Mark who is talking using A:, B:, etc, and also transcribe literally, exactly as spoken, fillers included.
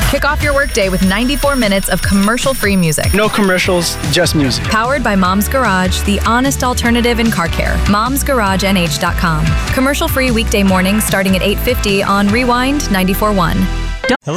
A: Kick off your workday with ninety-four minutes of commercial-free music.
B: No commercials, just music.
A: Powered by Mom's Garage, the honest alternative in car care. moms garage n h dot com. Commercial-free weekday mornings starting at eight fifty on Rewind ninety-four point one.